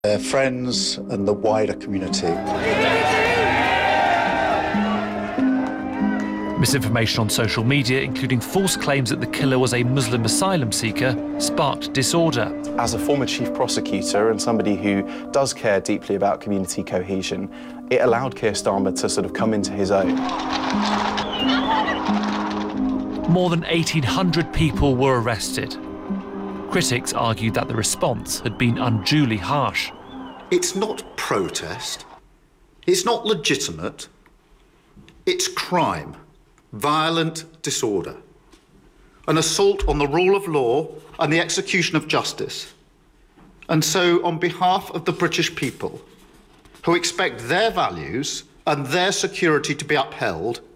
their friends and the wider community. Misinformation on social media, including false claims that the killer was a Muslim asylum seeker, sparked disorder. As a former chief prosecutor and somebody who does care deeply about community cohesion, it allowed Keir Starmer to sort of come into his own. More than 1,800 people were arrested. Critics argued that the response had been unduly harsh. It's not protest. It's not legitimate. It's crime. Violent disorder, an assault on the rule of law and the execution of justice. And so, on behalf of the British people, who expect their values and their security to be upheld,